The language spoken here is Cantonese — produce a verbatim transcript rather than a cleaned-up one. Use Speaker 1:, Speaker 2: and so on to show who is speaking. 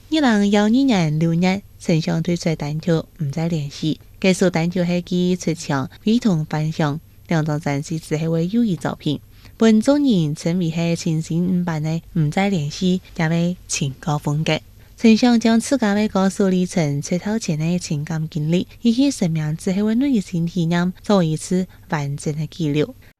Speaker 1: 二零一二年六月，陳翔推出單曲《唔再聯繫》，這首單曲係佢出唱非同凡響，兩張專輯只係為友誼作品，本眾人稱為係清新版的《唔再聯繫》，也為情歌風格。陳翔將自家的歌手歷程、出道前的情感經歷，以及生命之後的內心體驗，做一次完整的記錄。